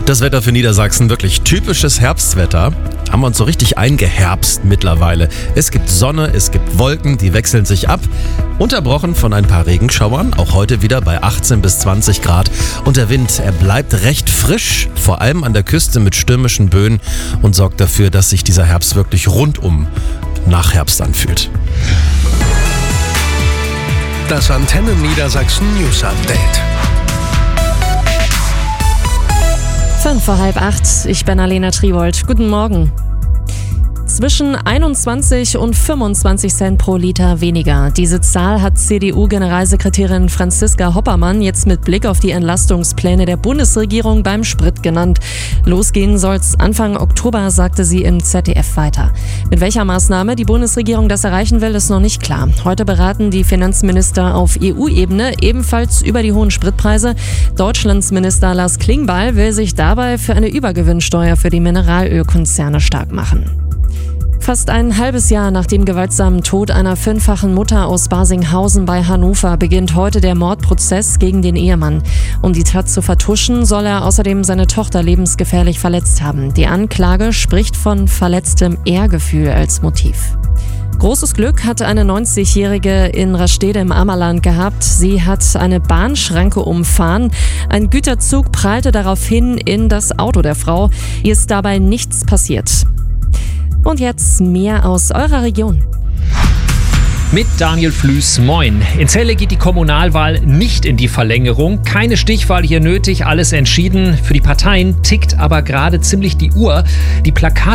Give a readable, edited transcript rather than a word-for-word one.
Das Wetter für Niedersachsen, wirklich typisches Herbstwetter. Haben wir uns so richtig eingeherbst mittlerweile. Es gibt Sonne, es gibt Wolken, die wechseln sich ab. Unterbrochen von ein paar Regenschauern, auch heute wieder bei 18 bis 20 Grad. Und der Wind, er bleibt recht frisch, vor allem an der Küste mit stürmischen Böen und sorgt dafür, dass sich dieser Herbst wirklich rundum nach Herbst anfühlt. Das Antenne Niedersachsen News Update. 7:55, ich bin Alena Triwold. Guten Morgen. Zwischen 21 und 25 Cent pro Liter weniger. Diese Zahl hat CDU-Generalsekretärin Franziska Hoppermann jetzt mit Blick auf die Entlastungspläne der Bundesregierung beim Sprit genannt. Losgehen soll's Anfang Oktober, sagte sie im ZDF weiter. Mit welcher Maßnahme die Bundesregierung das erreichen will, ist noch nicht klar. Heute beraten die Finanzminister auf EU-Ebene ebenfalls über die hohen Spritpreise. Deutschlands Minister Lars Klingbeil will sich dabei für eine Übergewinnsteuer für die Mineralölkonzerne stark machen. Fast ein halbes Jahr nach dem gewaltsamen Tod einer 5-fachen Mutter aus Barsinghausen bei Hannover beginnt heute der Mordprozess gegen den Ehemann. Um die Tat zu vertuschen, soll er außerdem seine Tochter lebensgefährlich verletzt haben. Die Anklage spricht von verletztem Ehrgefühl als Motiv. Großes Glück hatte eine 90-Jährige in Rastede im Ammerland gehabt. Sie hat eine Bahnschranke umfahren. Ein Güterzug prallte daraufhin in das Auto der Frau. Ihr ist dabei nichts passiert. Und jetzt mehr aus eurer Region. Mit Daniel Flüß, moin. In Celle geht die Kommunalwahl nicht in die Verlängerung. Keine Stichwahl hier nötig, alles entschieden. Für die Parteien tickt aber gerade ziemlich die Uhr. Die Plakate